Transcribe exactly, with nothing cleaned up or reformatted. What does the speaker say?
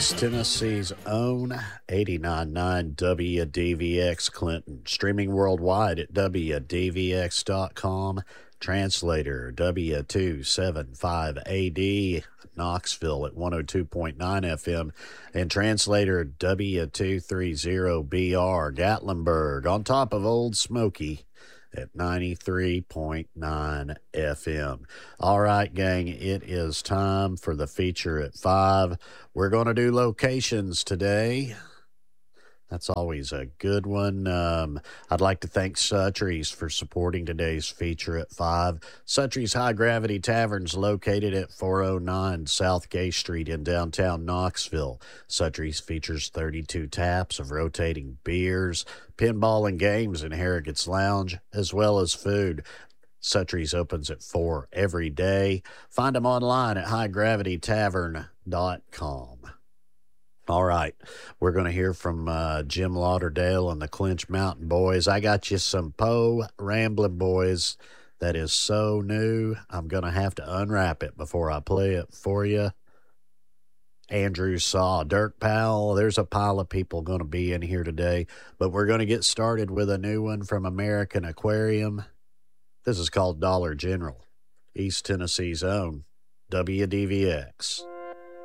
East Tennessee's own eighty-nine point nine W D V X Clinton. Streaming worldwide at W D V X dot com. Translator W two seventy-five A D. Knoxville at one oh two point nine F M. And translator W two thirty B R. Gatlinburg on top of Old Smoky at ninety-three point nine F M. All right, gang, it is time for the feature at five. We're going to do locations today. That's always a good one. Um, I'd like to thank Sutry's for supporting today's feature at five. Sutry's High Gravity Tavern's located at four oh nine South Gay Street in downtown Knoxville. Sutry's features thirty-two taps of rotating beers, pinball and games in Harrogate's Lounge, as well as food. Sutry's opens at four every day. Find them online at high gravity tavern dot com. All right, we're going to hear from uh, Jim Lauderdale and the Clinch Mountain Boys. I got you some Poe Ramblin' Boys that is so new, I'm going to have to unwrap it before I play it for you. Andrew Saw, Dirk Powell, there's a pile of people going to be in here today, but we're going to get started with a new one from American Aquarium. This is called Dollar General, East Tennessee's own W D V X.